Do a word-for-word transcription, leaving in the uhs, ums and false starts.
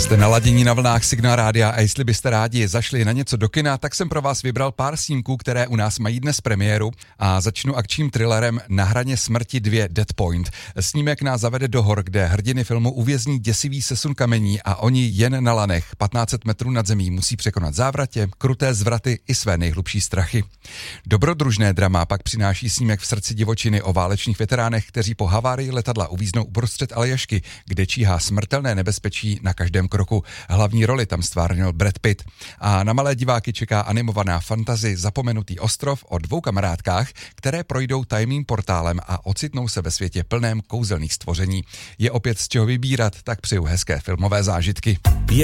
Jste naladění na vlnách Signál rádia a jestli byste rádi zašli na něco do kina, tak jsem pro vás vybral pár snímků, které u nás mají dnes premiéru a začnu akčním thrillerem Na hraně smrti dva Dead Point. Snímek nás zavede do hor, kde hrdiny filmu uvězní děsivý sesun kamení a oni jen na lanech patnáct set metrů nad zemí musí překonat závratě, kruté zvraty i své nejhlubší strachy. Dobrodružné drama pak přináší snímek v srdci divočiny o válečných veteránech, kteří po havárii letadla uvíznou uprostřed Aljašky, kde číhá smrtelné nebezpečí na každém kroku. Hlavní roli tam stvárnil Brad Pitt. A na malé diváky čeká animovaná fantasy Zapomenutý ostrov o dvou kamarádkách, které projdou tajným portálem a ocitnou se ve světě plném kouzelných stvoření. Je opět z čeho vybírat, tak přeju hezké filmové zážitky.